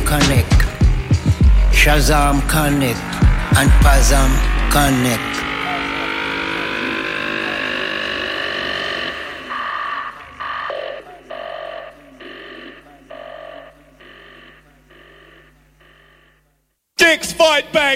connect. Shazam connect and Pazam connect. Dicks fight back.